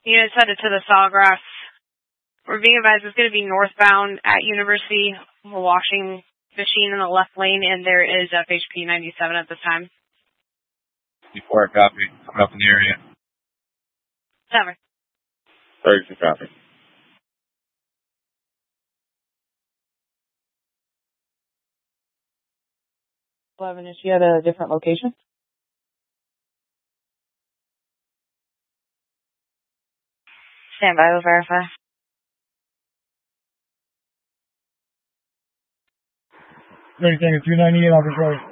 Units headed to the Sawgrass. We're being advised it's going to be northbound at University. We're washing machine in the left lane, and there is FHP 97 at this time. Before I copy, coming up in the area. 7. 32 copy. 11, is she at a different location? Stand by, we'll verify. Anything at 298 on control.